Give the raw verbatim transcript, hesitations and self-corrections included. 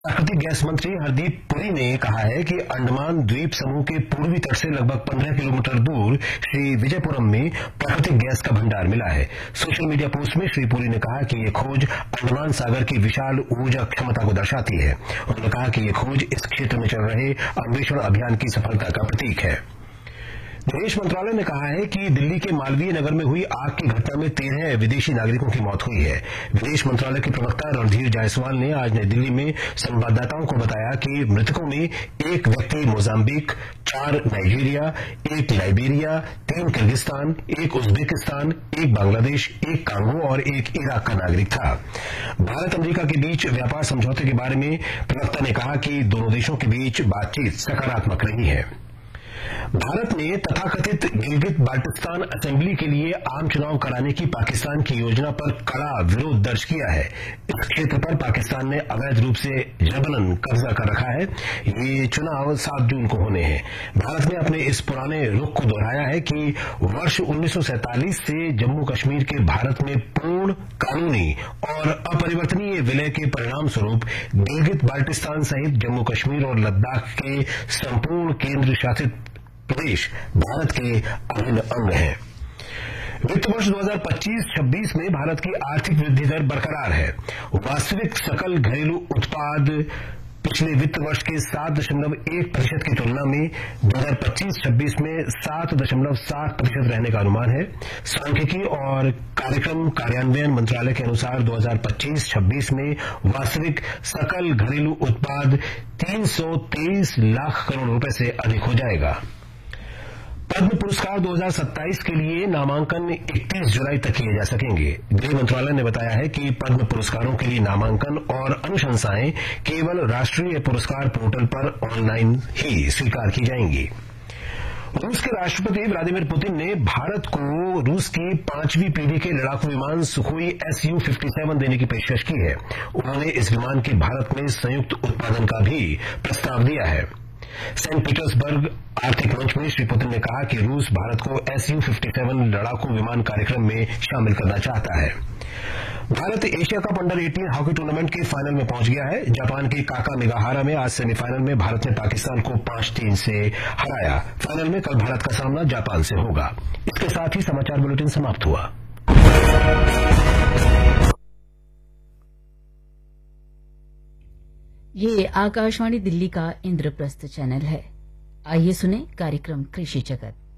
प्राकृतिक गैस मंत्री हरदीप पुरी ने कहा है कि अंडमान द्वीप समूह के पूर्वी तट से लगभग पंद्रह किलोमीटर दूर श्री विजयपुरम में प्राकृतिक गैस का भंडार मिला है। सोशल मीडिया पोस्ट में श्री पुरी ने कहा कि ये खोज अंडमान सागर की विशाल ऊर्जा क्षमता को दर्शाती है। उन्होंने कहा कि ये खोज इस क्षेत्र में चल रहे अन्वेषण अभियान की सफलता का प्रतीक है। विदेश मंत्रालय ने कहा है कि दिल्ली के मालवीय नगर में हुई आग की घटना में तेरह विदेशी नागरिकों की मौत हुई है। विदेश मंत्रालय के प्रवक्ता रणधीर जायसवाल ने आज नई दिल्ली में संवाददाताओं को बताया कि मृतकों में एक व्यक्ति मोजाम्बिक, चार नाइजीरिया, एक लाइबेरिया, तीन किर्गिस्तान, एक उज्बेकिस्तान, एक बांग्लादेश, एक कांगो और एक इराक का नागरिक था। भारत अमेरिका के बीच व्यापार समझौते के बारे में प्रवक्ता ने कहा कि दोनों देशों के बीच बातचीत सकारात्मक रही है। भारत ने तथाकथित गिलगित बाल्टिस्तान असेंबली के लिए आम चुनाव कराने की पाकिस्तान की योजना पर कड़ा विरोध दर्ज किया है। इस क्षेत्र पर पाकिस्तान ने अवैध रूप से जबरन कब्जा कर रखा है। ये चुनाव सात जून को होने हैं। भारत ने अपने इस पुराने रुख को दोहराया है कि वर्ष उन्नीस सौ सैंतालीस से जम्मू कश्मीर के भारत में पूर्ण कानूनी और अपरिवर्तनीय विलय के परिणाम स्वरूप गिलगित बाल्टिस्तान सहित जम्मू कश्मीर और लद्दाख के संपूर्ण केंद्र शासित प्रदेश भारत के अभिन्न अंग हैं। वित्त वर्ष दो हज़ार पच्चीस छब्बीस में भारत की आर्थिक वृद्धि दर बरकरार है। वास्तविक सकल घरेलू उत्पाद पिछले वित्त वर्ष के सात दशमलव एक प्रतिशत की तुलना में दो हज़ार पच्चीस छब्बीस में सात दशमलव सात प्रतिशत रहने का अनुमान है। सांख्यिकी और कार्यक्रम कार्यान्वयन मंत्रालय के अनुसार दो हज़ार पच्चीस छब्बीस में वास्तविक सकल घरेलू उत्पाद तीन सौ तेईस लाख करोड़ रुपए से अधिक हो जाएगा। पद्म पुरस्कार दो हज़ार सत्ताईस के लिए नामांकन इकतीस जुलाई तक किए जा सकेंगे। गृह मंत्रालय ने बताया है कि पद्म पुरस्कारों के लिए नामांकन और अनुशंसाएं केवल राष्ट्रीय पुरस्कार पोर्टल पर ऑनलाइन ही स्वीकार की जाएंगी। रूस के राष्ट्रपति व्लादिमीर पुतिन ने भारत को रूस की पांचवीं पीढ़ी के लड़ाकू विमान Sukhoi S U fifty seven देने की पेशकश की है। उन्होंने इस विमान के भारत में संयुक्त उत्पादन का भी प्रस्ताव दिया है। सेंट पीटर्सबर्ग आर्थिक मंच में श्री पुतिन ने कहा कि रूस भारत को एस यू फिफ्टी सेवन लड़ाकू विमान कार्यक्रम में शामिल करना चाहता है। भारत एशिया कप अंडर अठारह हॉकी टूर्नामेंट के फाइनल में पहुंच गया है। जापान के काका मिगाहारा में आज सेमीफाइनल में भारत ने पाकिस्तान को पांच तीन से हराया। फाइनल में कल भारत का सामना जापान से होगा। इसके साथ ही समाचार बुलेटिन समाप्त हुआ। ये आकाशवाणी दिल्ली का इंद्रप्रस्थ चैनल है। आइए सुने कार्यक्रम कृषि जगत।